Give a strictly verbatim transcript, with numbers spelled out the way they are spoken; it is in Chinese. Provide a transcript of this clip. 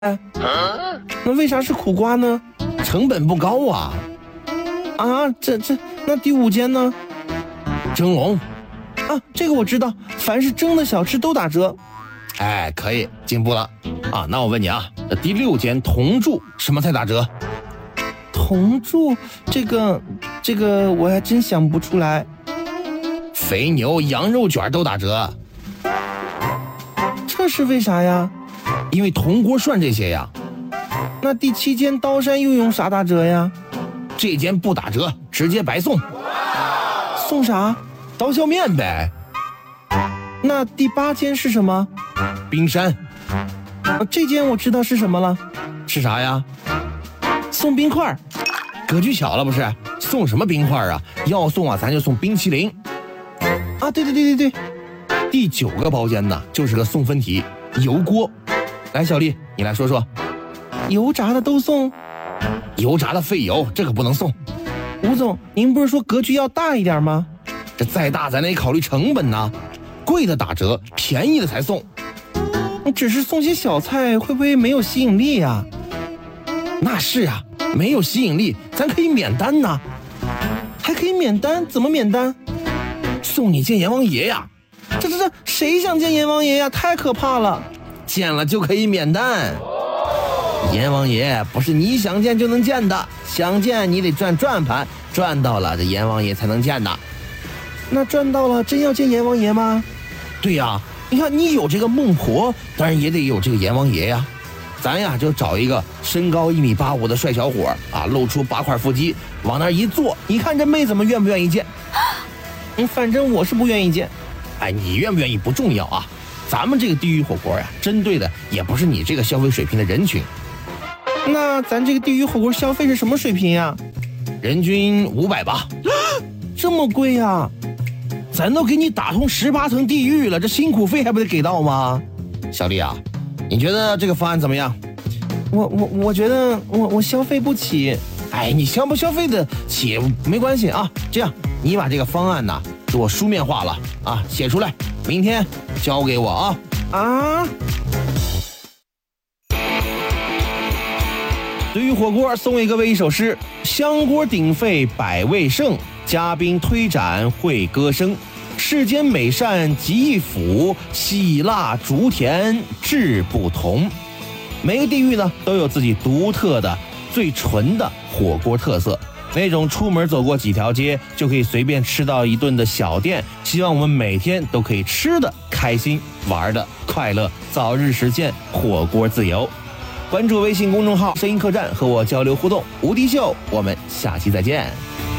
哎，那为啥是苦瓜呢？ 成本不高啊。 啊，这这那第五间呢？ 蒸笼。 啊，这个我知道，凡是蒸的小吃都打折。 哎，可以进步了啊。那我问你啊，第六间铜柱什么才打折？ 铜柱这个这个我还真想不出来。 肥牛羊肉卷都打折。 这是为啥呀？ 因为铜锅涮这些呀。 那第七间刀山又用啥打折呀？ 这间不打折，直接白送。 送啥？ 刀削面呗。 那第八间是什么？ 冰山。 啊，这间我知道是什么了。 是啥呀？ 送冰块。 格局小了不是？送什么冰块啊？要送啊，咱就送冰淇淋。 啊，对对对对对。 第九个包间呢，就是个送分题，油锅。来，小丽，你来说说。 油炸的都送？ 油炸的费油，这个不能送。 吴总，您不是说格局要大一点吗？ 这再大咱得考虑成本呢，贵的打折，便宜的才送。 你只是送些小菜，会不会没有吸引力呀？ 那是啊，没有吸引力，咱可以免单呢。 还可以免单？怎么免单？ 送你见阎王爷呀！ 这这这，谁想见阎王爷呀？太可怕了！ 见了就可以免单。阎王爷不是你想见就能见的，想见你得转转盘，转到了这阎王爷才能见的。 那转到了真要见阎王爷吗？ 对呀，你看你有这个孟婆，当然也得有这个阎王爷呀。咱呀就找一个身高一米八五的帅小伙啊，露出八块腹肌，往那一坐，你看这妹子们愿不愿意见？ 嗯，反正我是不愿意见。 哎，你愿不愿意不重要啊，咱们这个地狱火锅呀，针对的也不是你这个消费水平的人群。 那咱这个地狱火锅消费是什么水平呀？ 人均五百吧。 这么贵呀？ 咱都给你打通十八层地狱了，这辛苦费还不得给到吗？小丽啊，你觉得这个方案怎么样？ 我我我觉得我我消费不起。 哎，你消不消费得起没关系啊。这样，你把这个方案呢给我书面化了啊，写出来，明天交给我啊。 啊！ 对于火锅送给各位一首诗：香锅鼎沸百味盛，嘉宾推盏会歌声。世间美善集一府，喜辣竹甜志不同。每个地域呢都有自己独特的最纯的火锅特色，那种出门走过几条街就可以随便吃到一顿的小店，希望我们每天都可以吃的开心，玩的快乐，早日实现火锅自由。关注微信公众号声音客栈，和我交流互动。无敌秀，我们下期再见。